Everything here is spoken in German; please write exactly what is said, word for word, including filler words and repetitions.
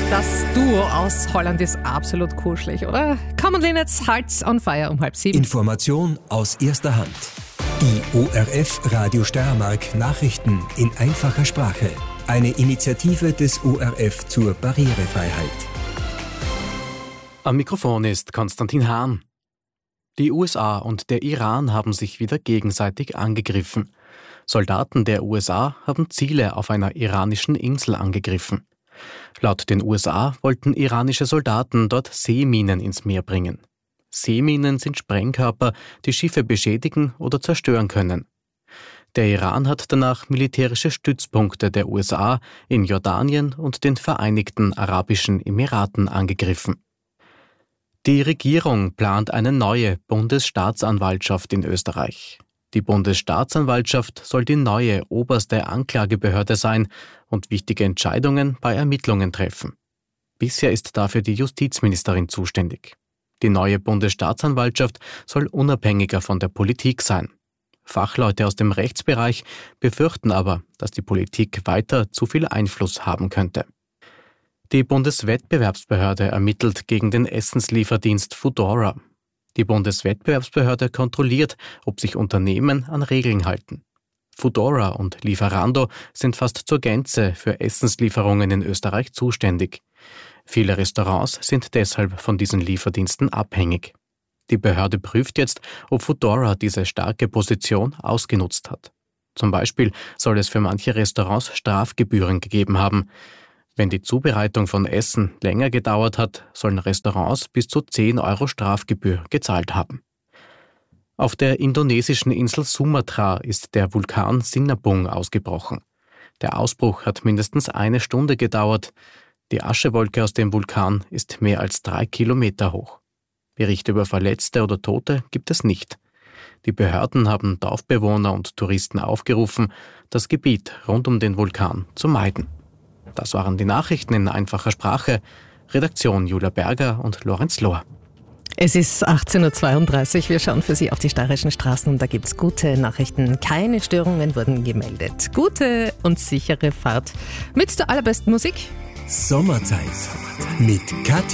Das Duo aus Holland ist absolut kuschelig, oder? Common Linnets, Hearts on Fire um halb sieben. Information aus erster Hand. Die O R F Radio Steiermark Nachrichten in einfacher Sprache. Eine Initiative des O R F zur Barrierefreiheit. Am Mikrofon ist Konstantin Hahn. Die U S A und der Iran haben sich wieder gegenseitig angegriffen. Soldaten der U S A haben Ziele auf einer iranischen Insel angegriffen. Laut den U S A wollten iranische Soldaten dort Seeminen ins Meer bringen. Seeminen sind Sprengkörper, die Schiffe beschädigen oder zerstören können. Der Iran hat danach militärische Stützpunkte der U S A in Jordanien und den Vereinigten Arabischen Emiraten angegriffen. Die Regierung plant eine neue Bundesstaatsanwaltschaft in Österreich. Die Bundesstaatsanwaltschaft soll die neue oberste Anklagebehörde sein und wichtige Entscheidungen bei Ermittlungen treffen. Bisher ist dafür die Justizministerin zuständig. Die neue Bundesstaatsanwaltschaft soll unabhängiger von der Politik sein. Fachleute aus dem Rechtsbereich befürchten aber, dass die Politik weiter zu viel Einfluss haben könnte. Die Bundeswettbewerbsbehörde ermittelt gegen den Essenslieferdienst Foodora. Die Bundeswettbewerbsbehörde kontrolliert, ob sich Unternehmen an Regeln halten. Foodora und Lieferando sind fast zur Gänze für Essenslieferungen in Österreich zuständig. Viele Restaurants sind deshalb von diesen Lieferdiensten abhängig. Die Behörde prüft jetzt, ob Foodora diese starke Position ausgenutzt hat. Zum Beispiel soll es für manche Restaurants Strafgebühren gegeben haben. Wenn die Zubereitung von Essen länger gedauert hat, sollen Restaurants bis zu zehn Euro Strafgebühr gezahlt haben. Auf der indonesischen Insel Sumatra ist der Vulkan Sinabung ausgebrochen. Der Ausbruch hat mindestens eine Stunde gedauert. Die Aschewolke aus dem Vulkan ist mehr als drei Kilometer hoch. Berichte über Verletzte oder Tote gibt es nicht. Die Behörden haben Dorfbewohner und Touristen aufgerufen, das Gebiet rund um den Vulkan zu meiden. Das waren die Nachrichten in einfacher Sprache. Redaktion Julia Berger und Lorenz Lohr. Es ist achtzehn Uhr zweiunddreißig. Wir schauen für Sie auf die steirischen Straßen und da gibt es gute Nachrichten. Keine Störungen wurden gemeldet. Gute und sichere Fahrt mit der allerbesten Musik. Sommerzeit mit Kathi